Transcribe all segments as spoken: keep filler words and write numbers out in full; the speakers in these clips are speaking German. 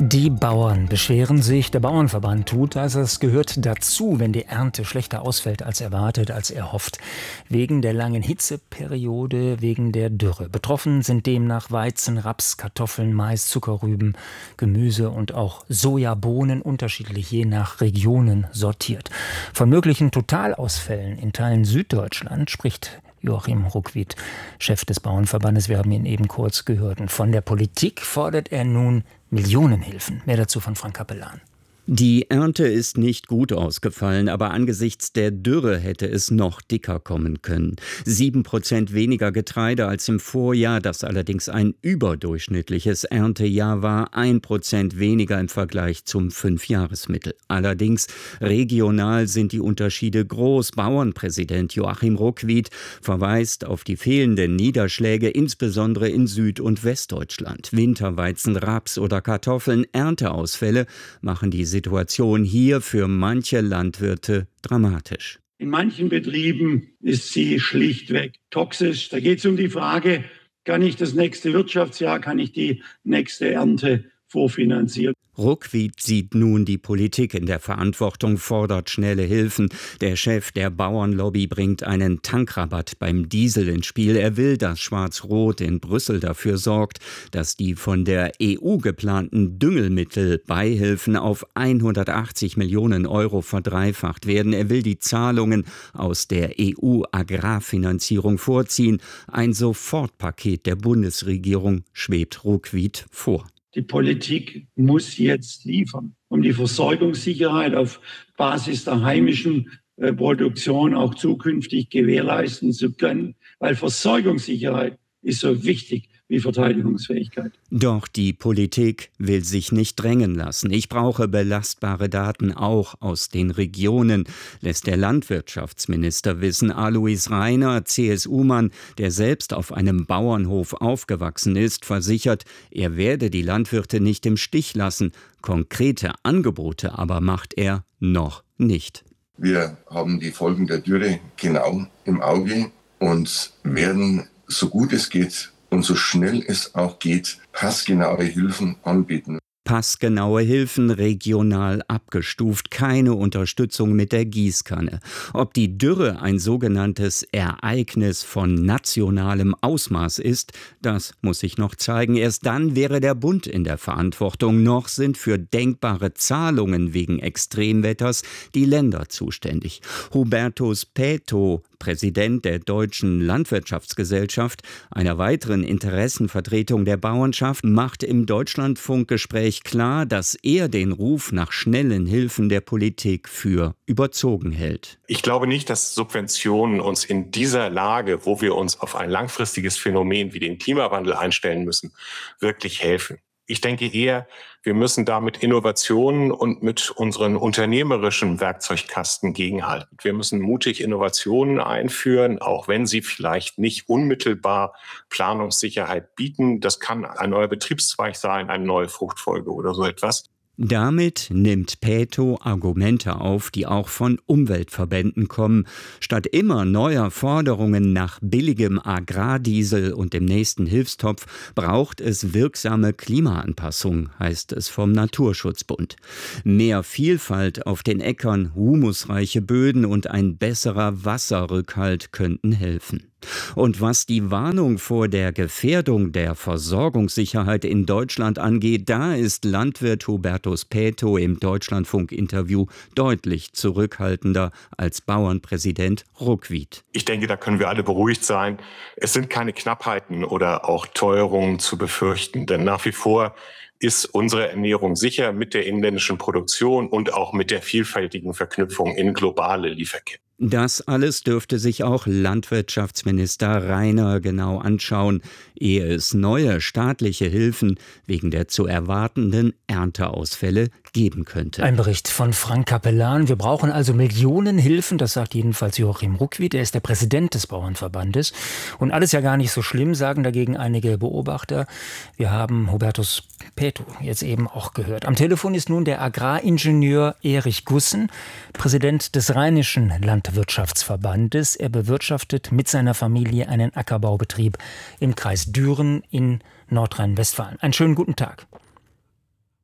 Die Bauern beschweren sich, der Bauernverband tut das. Es gehört dazu, wenn die Ernte schlechter ausfällt als erwartet, als erhofft. Wegen der langen Hitzeperiode, wegen der Dürre. Betroffen sind demnach Weizen, Raps, Kartoffeln, Mais, Zuckerrüben, Gemüse und auch Sojabohnen, unterschiedlich je nach Regionen sortiert. Von möglichen Totalausfällen in Teilen Süddeutschland spricht Joachim Ruckwied, Chef des Bauernverbandes. Wir haben ihn eben kurz gehört. Und von der Politik fordert er nun Millionenhilfen. Mehr dazu von Frank Capellan. Die Ernte ist nicht gut ausgefallen, aber angesichts der Dürre hätte es noch dicker kommen können. Sieben Prozent weniger Getreide als im Vorjahr, das allerdings ein überdurchschnittliches Erntejahr war, ein Prozent weniger im Vergleich zum Fünfjahresmittel. Allerdings regional sind die Unterschiede groß. Bauernpräsident Joachim Ruckwied verweist auf die fehlenden Niederschläge, insbesondere in Süd- und Westdeutschland. Winterweizen, Raps oder Kartoffeln, Ernteausfälle machen die Situation hier für manche Landwirte dramatisch. In manchen Betrieben ist sie schlichtweg toxisch. Da geht es um die Frage, kann ich das nächste Wirtschaftsjahr, kann ich die nächste Ernte vorfinanzieren? Ruckwied sieht nun die Politik in der Verantwortung, fordert schnelle Hilfen. Der Chef der Bauernlobby bringt einen Tankrabatt beim Diesel ins Spiel. Er will, dass Schwarz-Rot in Brüssel dafür sorgt, dass die von der E U geplanten Düngemittelbeihilfen auf hundertachtzig Millionen Euro verdreifacht werden. Er will die Zahlungen aus der E U-Agrarfinanzierung vorziehen. Ein Sofortpaket der Bundesregierung schwebt Ruckwied vor. Die Politik muss jetzt liefern, um die Versorgungssicherheit auf Basis der heimischen äh, Produktion auch zukünftig gewährleisten zu können, weil Versorgungssicherheit ist so wichtig wie Verteidigungsfähigkeit. Doch die Politik will sich nicht drängen lassen. Ich brauche belastbare Daten auch aus den Regionen, lässt der Landwirtschaftsminister wissen. Alois Rainer, C S U-Mann, der selbst auf einem Bauernhof aufgewachsen ist, versichert, er werde die Landwirte nicht im Stich lassen. Konkrete Angebote aber macht er noch nicht. Wir haben die Folgen der Dürre genau im Auge und werden, so gut es geht, und so schnell es auch geht, passgenaue Hilfen anbieten. Passgenaue Hilfen, regional abgestuft, keine Unterstützung mit der Gießkanne. Ob die Dürre ein sogenanntes Ereignis von nationalem Ausmaß ist, das muss sich noch zeigen. Erst dann wäre der Bund in der Verantwortung. Noch sind für denkbare Zahlungen wegen Extremwetters die Länder zuständig. Hubertus Paeto, Präsident der Deutschen Landwirtschaftsgesellschaft, einer weiteren Interessenvertretung der Bauernschaft, macht im Deutschlandfunkgespräch klar, dass er den Ruf nach schnellen Hilfen der Politik für überzogen hält. Ich glaube nicht, dass Subventionen uns in dieser Lage, wo wir uns auf ein langfristiges Phänomen wie den Klimawandel einstellen müssen, wirklich helfen. Ich denke eher, wir müssen da mit Innovationen und mit unseren unternehmerischen Werkzeugkasten gegenhalten. Wir müssen mutig Innovationen einführen, auch wenn sie vielleicht nicht unmittelbar Planungssicherheit bieten. Das kann ein neuer Betriebszweig sein, eine neue Fruchtfolge oder so etwas. Damit nimmt Paeto Argumente auf, die auch von Umweltverbänden kommen. Statt immer neuer Forderungen nach billigem Agrardiesel und dem nächsten Hilfstopf braucht es wirksame Klimaanpassung, heißt es vom Naturschutzbund. Mehr Vielfalt auf den Äckern, humusreiche Böden und ein besserer Wasserrückhalt könnten helfen. Und was die Warnung vor der Gefährdung der Versorgungssicherheit in Deutschland angeht, da ist Landwirt Hubertus Paeto im Deutschlandfunk-Interview deutlich zurückhaltender als Bauernpräsident Ruckwied. Ich denke, da können wir alle beruhigt sein. Es sind keine Knappheiten oder auch Teuerungen zu befürchten, denn nach wie vor ist unsere Ernährung sicher mit der inländischen Produktion und auch mit der vielfältigen Verknüpfung in globale Lieferketten. Das alles dürfte sich auch Landwirtschaftsminister Rainer genau anschauen, ehe es neue staatliche Hilfen wegen der zu erwartenden Ernteausfälle geben könnte. Ein Bericht von Frank Capellan. Wir brauchen also Millionenhilfen, das sagt jedenfalls Joachim Ruckwied. Er ist der Präsident des Bauernverbandes. Und alles ja gar nicht so schlimm, sagen dagegen einige Beobachter. Wir haben Hubertus Paeto jetzt eben auch gehört. Am Telefon ist nun der Agraringenieur Erich Gussen, Präsident des Rheinischen Landwirtschaftsverbandes. Er bewirtschaftet mit seiner Familie einen Ackerbaubetrieb im Kreis Düren in Nordrhein-Westfalen. Einen schönen guten Tag.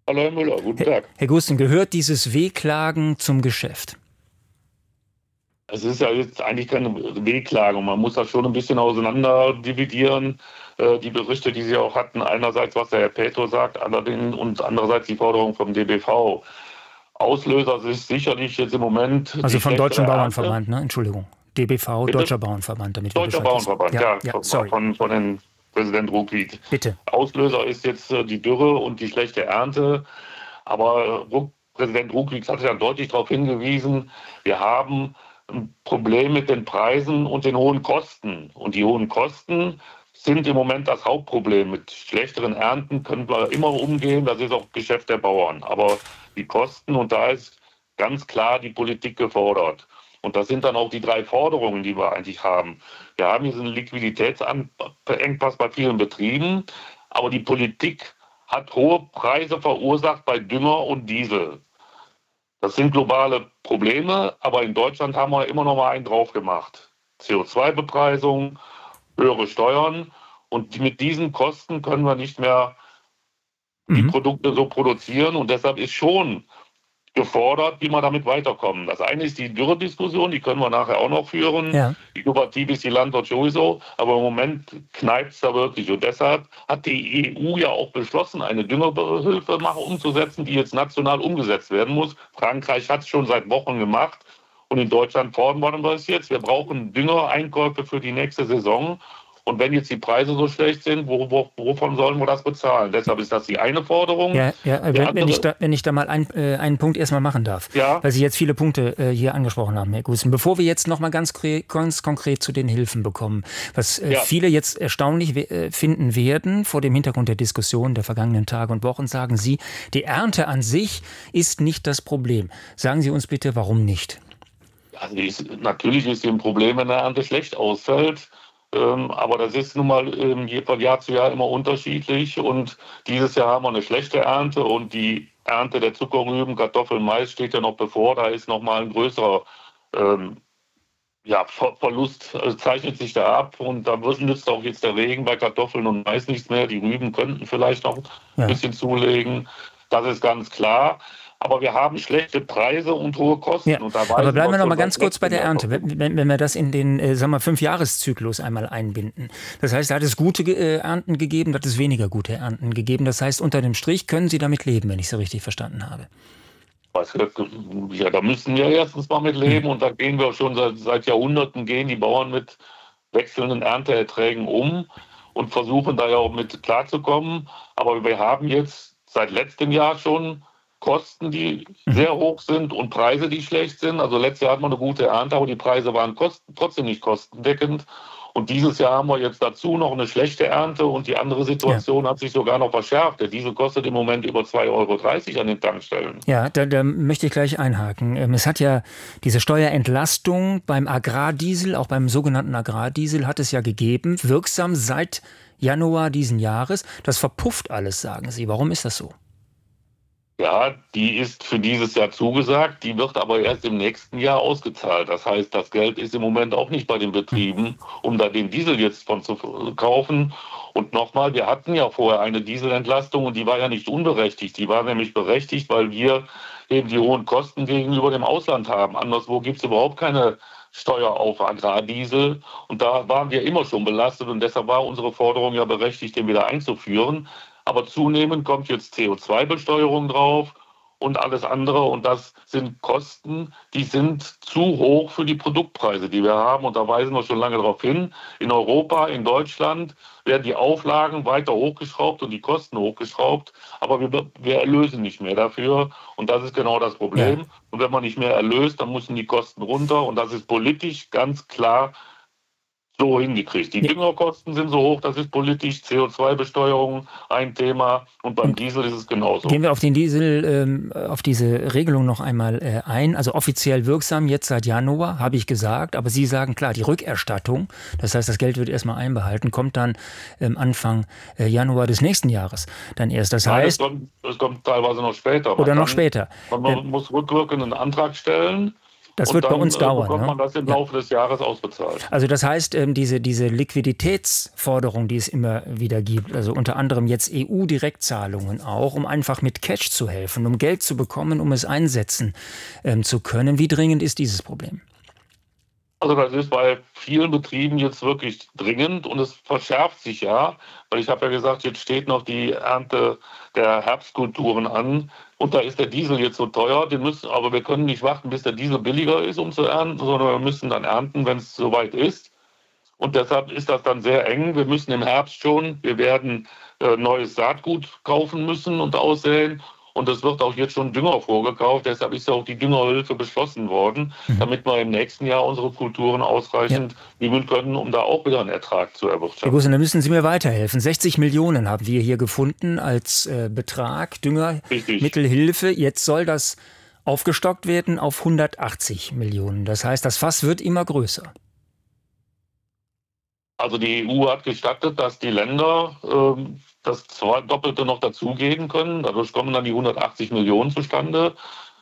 Hallo Herr Müller, guten Tag. Herr Gusten, gehört dieses Wehklagen zum Geschäft? Es ist ja jetzt eigentlich keine Wehklage. Man muss das schon ein bisschen auseinander dividieren. Äh, die Berichte, die Sie auch hatten, einerseits, was der Herr Peto sagt, allerdings und andererseits die Forderung vom D B V. Auslöser ist sicherlich jetzt im Moment. Also vom Deutschen Ernte. Bauernverband, ne? Entschuldigung. D B V, Bitte? Deutscher Bauernverband, damit wir Deutscher Bescheid Bauernverband, wissen. ja, ja, von, sorry. von, von den Präsident Ruckwied. Bitte. Auslöser ist jetzt äh, die Dürre und die schlechte Ernte. Aber äh, Präsident Ruckwied hat ja deutlich darauf hingewiesen, wir haben ein Problem mit den Preisen und den hohen Kosten. Und die hohen Kosten sind im Moment das Hauptproblem. Mit schlechteren Ernten können wir immer umgehen, das ist auch Geschäft der Bauern. Aber die Kosten, und da ist ganz klar die Politik gefordert. Und das sind dann auch die drei Forderungen, die wir eigentlich haben. Wir haben hier so einen Liquiditätsengpass bei vielen Betrieben, aber die Politik hat hohe Preise verursacht bei Dünger und Diesel. Das sind globale Probleme, aber in Deutschland haben wir immer noch mal einen drauf gemacht. C O zwei Bepreisung, höhere Steuern, und mit diesen Kosten können wir nicht mehr die Mhm. Produkte so produzieren, und deshalb ist schon gefordert, wie wir damit weiterkommen. Das eine ist die Dürrediskussion, die können wir nachher auch noch führen. Ja. Innovativ ist die Landwirtschaft sowieso, aber im Moment kneipt es da wirklich. Und deshalb hat die E U ja auch beschlossen, eine Düngerhilfe umzusetzen, die jetzt national umgesetzt werden muss. Frankreich hat es schon seit Wochen gemacht. Und in Deutschland fordern wir es jetzt. Wir brauchen Düngereinkäufe für die nächste Saison. Und wenn jetzt die Preise so schlecht sind, wo, wo, wovon sollen wir das bezahlen? Deshalb ist das die eine Forderung. Ja, ja Die wenn, andere, wenn, ich da, wenn ich da mal ein, äh, einen Punkt erstmal machen darf, Ja. weil Sie jetzt viele Punkte äh, hier angesprochen haben, Herr Gusten. Bevor wir jetzt noch mal ganz, ganz konkret zu den Hilfen bekommen, was äh, Ja. viele jetzt erstaunlich äh, finden werden, vor dem Hintergrund der Diskussion der vergangenen Tage und Wochen, sagen Sie, die Ernte an sich ist nicht das Problem. Sagen Sie uns bitte, warum nicht? Also ist, natürlich ist ein Problem, wenn der Ernte schlecht ausfällt. Ähm, aber das ist nun mal ähm, von Jahr zu Jahr immer unterschiedlich. Und dieses Jahr haben wir eine schlechte Ernte, und die Ernte der Zuckerrüben, Kartoffeln, Mais steht ja noch bevor. Da ist noch mal ein größerer ähm, ja, Ver Verlust, also zeichnet sich da ab. Und da nützt auch jetzt der Regen bei Kartoffeln und Mais nichts mehr. Die Rüben könnten vielleicht noch Ja. ein bisschen zulegen. Das ist ganz klar. Aber wir haben schlechte Preise und hohe Kosten. Ja, und da aber bleiben wir noch schon mal ganz seit kurz bei der letztem Ernte, Jahr. wenn, wenn wir das in den äh, sagen wir, Fünf-Jahres-Zyklus einmal einbinden. Das heißt, da hat es gute äh, Ernten gegeben, da hat es weniger gute Ernten gegeben. Das heißt, unter dem Strich können Sie damit leben, wenn ich es so richtig verstanden habe. Was, ja, da müssen wir erstens mal mit leben, und da gehen wir schon seit, seit Jahrhunderten, gehen die Bauern mit wechselnden Ernteerträgen um und versuchen da ja auch mit klarzukommen. Aber wir haben jetzt seit letztem Jahr schon Kosten, die sehr hoch sind, und Preise, die schlecht sind. Also letztes Jahr hat man eine gute Ernte, aber die Preise waren kosten, trotzdem nicht kostendeckend. Und dieses Jahr haben wir jetzt dazu noch eine schlechte Ernte, und die andere Situation ja. hat sich sogar noch verschärft. Der Diesel kostet im Moment über zwei Euro dreißig an den Tankstellen. Ja, da, da möchte ich gleich einhaken. Es hat ja diese Steuerentlastung beim Agrardiesel, auch beim sogenannten Agrardiesel, hat es ja gegeben, wirksam seit Januar diesen Jahres. Das verpufft alles, sagen Sie. Warum ist das so? Ja, die ist für dieses Jahr zugesagt, die wird aber erst im nächsten Jahr ausgezahlt. Das heißt, das Geld ist im Moment auch nicht bei den Betrieben, um da den Diesel jetzt von zu kaufen. Und nochmal, wir hatten ja vorher eine Dieselentlastung, und die war ja nicht unberechtigt. Die war nämlich berechtigt, weil wir eben die hohen Kosten gegenüber dem Ausland haben. Anderswo gibt es überhaupt keine Steuer auf Agrardiesel, und da waren wir immer schon belastet, und deshalb war unsere Forderung ja berechtigt, den wieder einzuführen. Aber zunehmend kommt jetzt C O zwei Besteuerung drauf und alles andere, und das sind Kosten, die sind zu hoch für die Produktpreise, die wir haben, und da weisen wir schon lange darauf hin. In Europa, in Deutschland werden die Auflagen weiter hochgeschraubt und die Kosten hochgeschraubt, aber wir, wir erlösen nicht mehr dafür, und das ist genau das Problem. Ja. Und wenn man nicht mehr erlöst, dann müssen die Kosten runter, und das ist politisch ganz klar so hingekriegt. Die ja. Düngerkosten sind so hoch, das ist politisch, C O zwei Besteuerung ein Thema, und beim und Diesel ist es genauso. Gehen wir auf den Diesel, ähm, auf diese Regelung noch einmal äh, ein. Also offiziell wirksam jetzt seit Januar, habe ich gesagt, aber Sie sagen klar, die Rückerstattung, das heißt, das Geld wird erstmal einbehalten, kommt dann ähm, Anfang äh, Januar des nächsten Jahres dann erst. Das Nein, heißt, es kommt, es kommt teilweise noch später. Man oder kann, noch später. Man, man äh, muss rückwirkend einen Antrag stellen. Das wird und dann bei uns dauern. bekommt man ne? das im Ja. Laufe des Jahres ausbezahlt. Also das heißt, ähm, diese, diese Liquiditätsforderung, die es immer wieder gibt, also unter anderem jetzt E U-Direktzahlungen auch, um einfach mit Cash zu helfen, um Geld zu bekommen, um es einsetzen ähm, zu können. Wie dringend ist dieses Problem? Also das ist bei vielen Betrieben jetzt wirklich dringend und es verschärft sich ja, weil ich habe ja gesagt, jetzt steht noch die Ernte der Herbstkulturen an und da ist der Diesel jetzt so teuer, den müssen, aber wir können nicht warten, bis der Diesel billiger ist, um zu ernten, sondern wir müssen dann ernten, wenn es soweit ist. Und deshalb ist das dann sehr eng. Wir müssen im Herbst schon, wir werden äh, neues Saatgut kaufen müssen und aussäen. Und es wird auch jetzt schon Dünger vorgekauft. Deshalb ist ja auch die Düngerhilfe beschlossen worden, mhm. damit wir im nächsten Jahr unsere Kulturen ausreichend ja. nehmen können, um da auch wieder einen Ertrag zu erwirtschaften. Herr Gussen, da müssen Sie mir weiterhelfen. sechzig Millionen haben wir hier gefunden als äh, Betrag, Düngermittelhilfe. Jetzt soll das aufgestockt werden auf hundertachtzig Millionen. Das heißt, das Fass wird immer größer. Also die E U hat gestattet, dass die Länder ähm, das zwei Doppelte noch dazugeben können. Dadurch kommen dann die hundertachtzig Millionen zustande.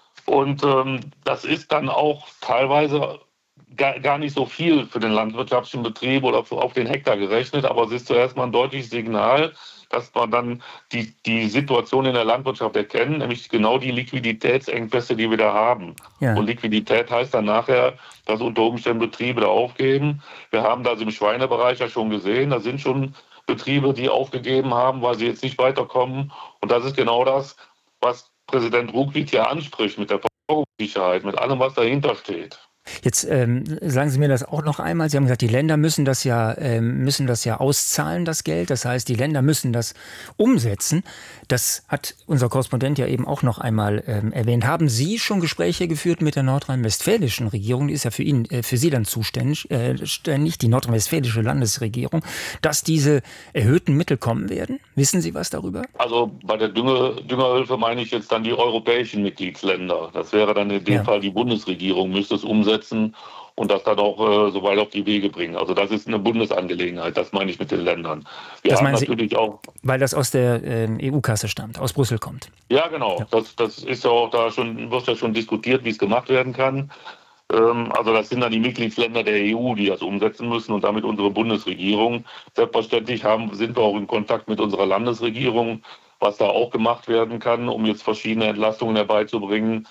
Und ähm, das ist dann auch teilweise gar, gar nicht so viel für den landwirtschaftlichen Betrieb oder für, auf den Hektar gerechnet. Aber es ist zuerst mal ein deutliches Signal, dass man dann die, die Situation in der Landwirtschaft erkennt, nämlich genau die Liquiditätsengpässe, die wir da haben. Ja. Und Liquidität heißt dann nachher, dass unter Umständen Betriebe da aufgeben. Wir haben das im Schweinebereich ja schon gesehen. Da sind schon Betriebe, die aufgegeben haben, weil sie jetzt nicht weiterkommen. Und das ist genau das, was Präsident Rugwit ja anspricht mit der Versorgungssicherheit, mit allem, was dahinter steht. Jetzt ähm, sagen Sie mir das auch noch einmal. Sie haben gesagt, die Länder müssen das ja ähm, müssen das ja auszahlen, das Geld. Das heißt, die Länder müssen das umsetzen. Das hat unser Korrespondent ja eben auch noch einmal ähm, erwähnt. Haben Sie schon Gespräche geführt mit der nordrhein-westfälischen Regierung? Die ist ja für ihn, äh, für Sie dann zuständig, äh, ständig, die nordrhein-westfälische Landesregierung, dass diese erhöhten Mittel kommen werden? Wissen Sie was darüber? Also bei der Dünger, Düngerhilfe meine ich jetzt dann die europäischen Mitgliedsländer. Das wäre dann in dem ja. Fall die Bundesregierung, müsste es umsetzen und das dann auch äh, so weit auf die Wege bringen. Also das ist eine Bundesangelegenheit, das meine ich mit den Ländern. Wir das haben meinen natürlich Sie, auch, weil das aus der äh, E U-Kasse stammt, aus Brüssel kommt? Ja, genau. Ja. Das, das ist ja auch da schon, wird ja schon diskutiert, wie es gemacht werden kann. Ähm, also das sind dann die Mitgliedsländer der E U, die das umsetzen müssen und damit unsere Bundesregierung. Selbstverständlich haben, sind wir auch in Kontakt mit unserer Landesregierung, was da auch gemacht werden kann, um jetzt verschiedene Entlastungen herbeizubringen.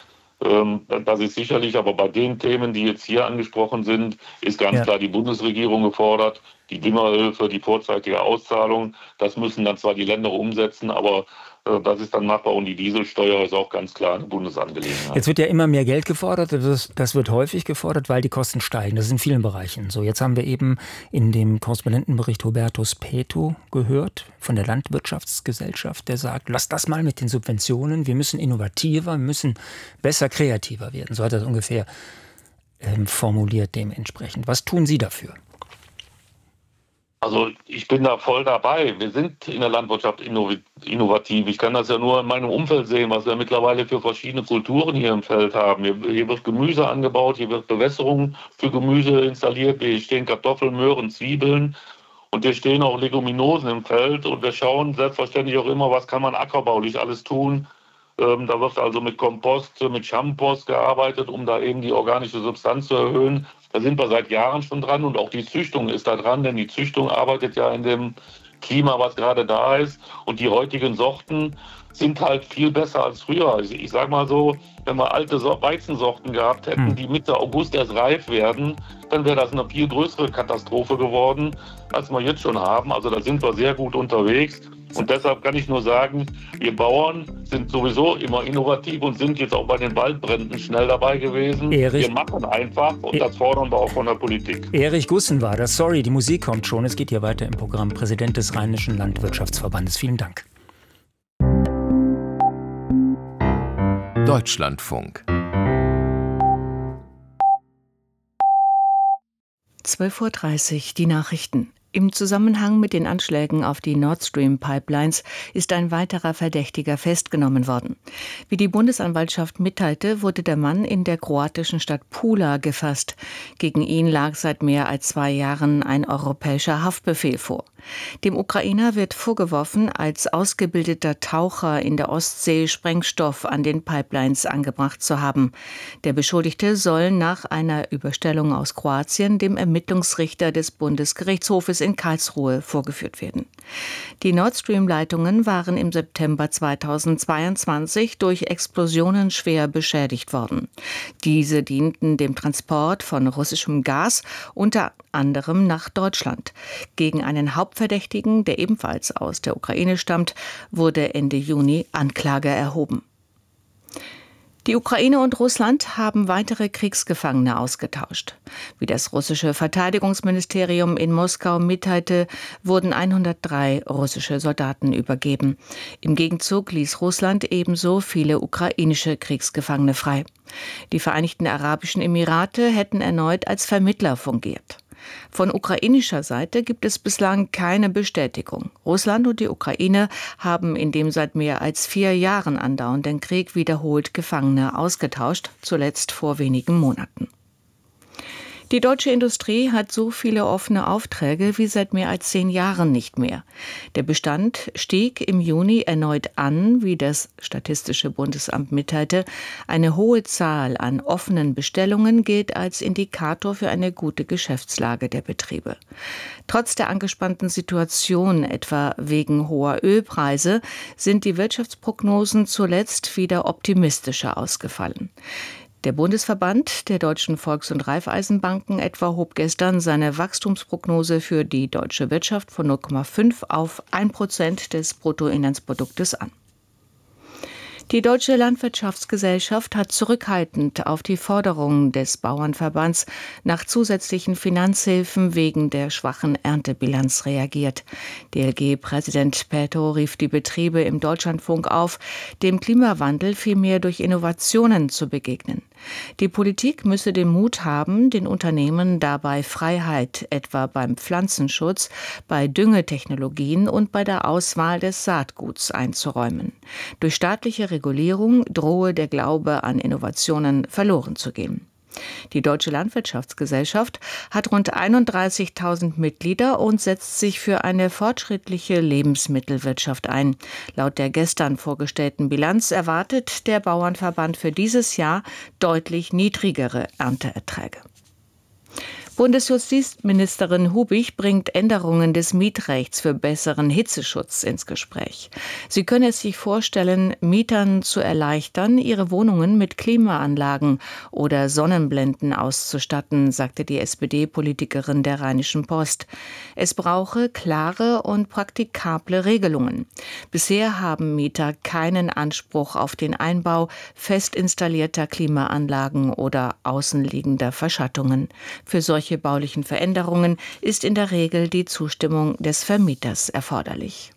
Das ist sicherlich, aber bei den Themen, die jetzt hier angesprochen sind, ist ganz ja. klar die Bundesregierung gefordert. Die Düngerhilfe, die vorzeitige Auszahlung, das müssen dann zwar die Länder umsetzen, aber äh, das ist dann machbar. Und die Dieselsteuer ist auch ganz klar eine Bundesangelegenheit. Jetzt wird ja immer mehr Geld gefordert. Das, das wird häufig gefordert, weil die Kosten steigen. Das ist in vielen Bereichen so. Jetzt haben wir eben in dem Korrespondentenbericht Hubertus Peto gehört von der Landwirtschaftsgesellschaft, der sagt, lass das mal mit den Subventionen. Wir müssen innovativer, wir müssen besser, kreativer werden. So hat er das ungefähr ähm, formuliert dementsprechend. Was tun Sie dafür? Also ich bin da voll dabei. Wir sind in der Landwirtschaft innovativ. Ich kann das ja nur in meinem Umfeld sehen, was wir mittlerweile für verschiedene Kulturen hier im Feld haben. Hier, hier wird Gemüse angebaut, hier wird Bewässerung für Gemüse installiert. Hier stehen Kartoffeln, Möhren, Zwiebeln und hier stehen auch Leguminosen im Feld. Und wir schauen selbstverständlich auch immer, was kann man ackerbaulich alles tun. Ähm, da wird also mit Kompost, mit Schampost gearbeitet, um da eben die organische Substanz zu erhöhen. Da sind wir seit Jahren schon dran und auch die Züchtung ist da dran, denn die Züchtung arbeitet ja in dem Klima, was gerade da ist. Und die heutigen Sorten sind halt viel besser als früher. Also ich sage mal so, wenn wir alte so- Weizensorten gehabt hätten, die Mitte August erst reif werden, dann wäre das eine viel größere Katastrophe geworden, als wir jetzt schon haben. Also da sind wir sehr gut unterwegs. Und deshalb kann ich nur sagen, wir Bauern sind sowieso immer innovativ und sind jetzt auch bei den Waldbränden schnell dabei gewesen. Erich, wir machen einfach und e- das fordern wir auch von der Politik. Erich Gussen war das. Sorry, die Musik kommt schon. Es geht hier weiter im Programm. Präsident des Rheinischen Landwirtschaftsverbandes. Vielen Dank. Deutschlandfunk. zwölf Uhr dreißig, die Nachrichten. Im Zusammenhang mit den Anschlägen auf die Nord Stream Pipelines ist ein weiterer Verdächtiger festgenommen worden. Wie die Bundesanwaltschaft mitteilte, wurde der Mann in der kroatischen Stadt Pula gefasst. Gegen ihn lag seit mehr als zwei Jahren ein europäischer Haftbefehl vor. Dem Ukrainer wird vorgeworfen, als ausgebildeter Taucher in der Ostsee Sprengstoff an den Pipelines angebracht zu haben. Der Beschuldigte soll nach einer Überstellung aus Kroatien dem Ermittlungsrichter des Bundesgerichtshofes in Karlsruhe vorgeführt werden. Die Nord Stream-Leitungen waren im September zweitausendzweiundzwanzig durch Explosionen schwer beschädigt worden. Diese dienten dem Transport von russischem Gas, unter anderem nach Deutschland. Gegen einen Hauptverdächtigen, der ebenfalls aus der Ukraine stammt, wurde Ende Juni Anklage erhoben. Die Ukraine und Russland haben weitere Kriegsgefangene ausgetauscht. Wie das russische Verteidigungsministerium in Moskau mitteilte, wurden hundertdrei russische Soldaten übergeben. Im Gegenzug ließ Russland ebenso viele ukrainische Kriegsgefangene frei. Die Vereinigten Arabischen Emirate hätten erneut als Vermittler fungiert. Von ukrainischer Seite gibt es bislang keine Bestätigung. Russland und die Ukraine haben in dem seit mehr als vier Jahren andauernden Krieg wiederholt Gefangene ausgetauscht, zuletzt vor wenigen Monaten. Die deutsche Industrie hat so viele offene Aufträge wie seit mehr als zehn Jahren nicht mehr. Der Bestand stieg im Juni erneut an, wie das Statistische Bundesamt mitteilte. Eine hohe Zahl an offenen Bestellungen gilt als Indikator für eine gute Geschäftslage der Betriebe. Trotz der angespannten Situation, etwa wegen hoher Ölpreise, sind die Wirtschaftsprognosen zuletzt wieder optimistischer ausgefallen. Der Bundesverband der deutschen Volks- und Raiffeisenbanken etwa hob gestern seine Wachstumsprognose für die deutsche Wirtschaft von null Komma fünf auf ein Prozent des Bruttoinlandsproduktes an. Die Deutsche Landwirtschaftsgesellschaft hat zurückhaltend auf die Forderungen des Bauernverbands nach zusätzlichen Finanzhilfen wegen der schwachen Erntebilanz reagiert. D L G-Präsident Peto rief die Betriebe im Deutschlandfunk auf, dem Klimawandel vielmehr durch Innovationen zu begegnen. Die Politik müsse den Mut haben, den Unternehmen dabei Freiheit, etwa beim Pflanzenschutz, bei Düngetechnologien und bei der Auswahl des Saatguts einzuräumen. Durch staatliche Regulierung drohe der Glaube an Innovationen verloren zu gehen. Die Deutsche Landwirtschaftsgesellschaft hat rund einunddreißigtausend Mitglieder und setzt sich für eine fortschrittliche Lebensmittelwirtschaft ein. Laut der gestern vorgestellten Bilanz erwartet der Bauernverband für dieses Jahr deutlich niedrigere Ernteerträge. Bundesjustizministerin Hubig bringt Änderungen des Mietrechts für besseren Hitzeschutz ins Gespräch. Sie könne es sich vorstellen, Mietern zu erleichtern, ihre Wohnungen mit Klimaanlagen oder Sonnenblenden auszustatten, sagte die S P D-Politikerin der Rheinischen Post. Es brauche klare und praktikable Regelungen. Bisher haben Mieter keinen Anspruch auf den Einbau fest installierter Klimaanlagen oder außenliegender Verschattungen. Für solche baulichen Veränderungen ist in der Regel die Zustimmung des Vermieters erforderlich.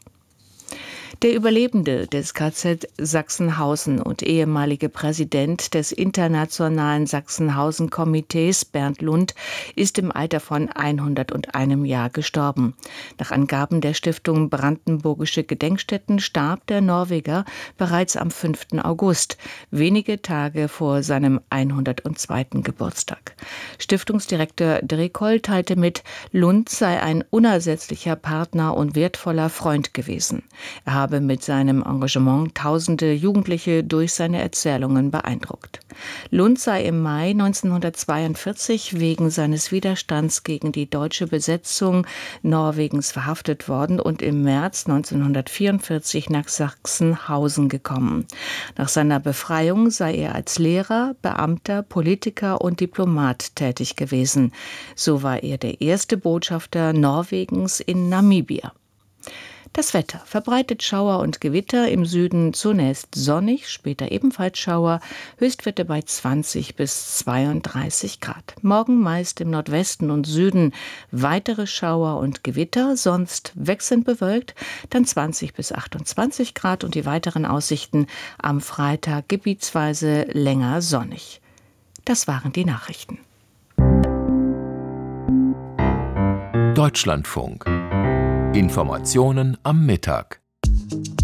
Der Überlebende des K Z Sachsenhausen und ehemalige Präsident des Internationalen Sachsenhausen-Komitees, Bernd Lund, ist im Alter von hunderteinem Jahr gestorben. Nach Angaben der Stiftung Brandenburgische Gedenkstätten starb der Norweger bereits am fünften August, wenige Tage vor seinem hundertzweiten Geburtstag. Stiftungsdirektor Drekoll teilte mit, Lund sei ein unersetzlicher Partner und wertvoller Freund gewesen. Er habe mit seinem Engagement tausende Jugendliche durch seine Erzählungen beeindruckt. Lund sei im Mai neunzehnhundertzweiundvierzig wegen seines Widerstands gegen die deutsche Besetzung Norwegens verhaftet worden und im März neunzehnhundertvierundvierzig nach Sachsenhausen gekommen. Nach seiner Befreiung sei er als Lehrer, Beamter, Politiker und Diplomat tätig gewesen. So war er der erste Botschafter Norwegens in Namibia. Das Wetter: verbreitet Schauer und Gewitter, im Süden zunächst sonnig, später ebenfalls Schauer, Höchstwerte bei zwanzig bis zweiunddreißig Grad. Morgen meist im Nordwesten und Süden weitere Schauer und Gewitter, sonst wechselnd bewölkt, dann zwanzig bis achtundzwanzig Grad und die weiteren Aussichten am Freitag gebietsweise länger sonnig. Das waren die Nachrichten. Deutschlandfunk. Informationen am Mittag.